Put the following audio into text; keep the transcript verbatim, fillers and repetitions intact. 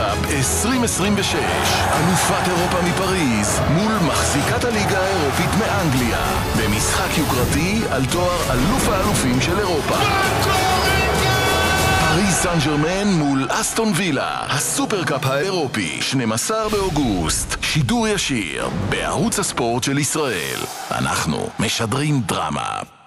קאפ עשרים עשרים ושש. אלופת אירופה מפריז מול מחזיקת הליגה האירופית מאנגליה. במשחק יוקרתי על תואר אלוף האלופים של אירופה. פריז סן ז'רמן מול אסטון וילה. הסופר קאפ האירופי, שנים עשר באוגוסט. שידור ישיר בערוץ הספורט של ישראל. אנחנו משדרים דרמה.